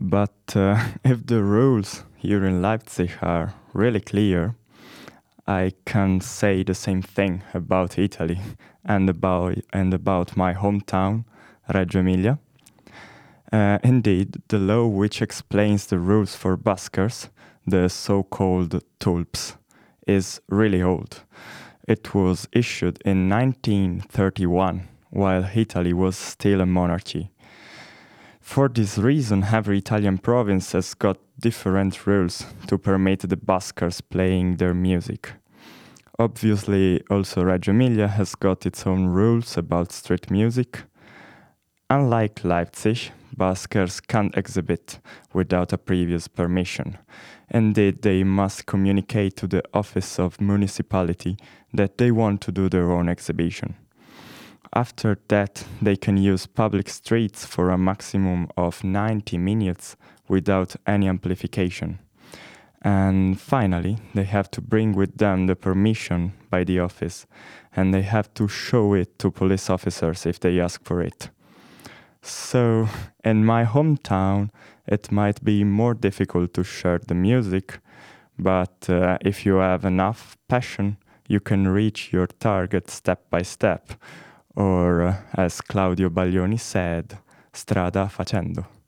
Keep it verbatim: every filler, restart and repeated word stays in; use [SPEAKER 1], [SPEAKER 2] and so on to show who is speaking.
[SPEAKER 1] But uh, if the rules here in Leipzig are really clear, I can say the same thing about Italy and about and about my hometown, Reggio Emilia. Uh, indeed, the law which explains the rules for buskers, the so-called tulps, is really old. It was issued in nineteen thirty-one, while Italy was still a monarchy. For this reason, every Italian province has got different rules to permit the buskers playing their music. Obviously, also Reggio Emilia has got its own rules about street music. Unlike Leipzig, buskers can't exhibit without a previous permission. Indeed, they must communicate to the office of municipality that they want to do their own exhibition. After that, they can use public streets for a maximum of ninety minutes without any amplification. And finally, they have to bring with them the permission by the office, and they have to show it to police officers if they ask for it. So, in my hometown, it might be more difficult to share the music, but uh, if you have enough passion, you can reach your target step by step, or uh, as Claudio Baglioni said, strada facendo.